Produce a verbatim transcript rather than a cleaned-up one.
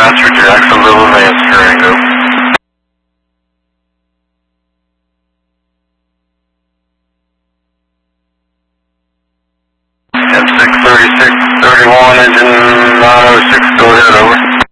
Master Jacksonville Advance, Durango. F six thirty-six thirty-one, engine nine oh six, go ahead, over.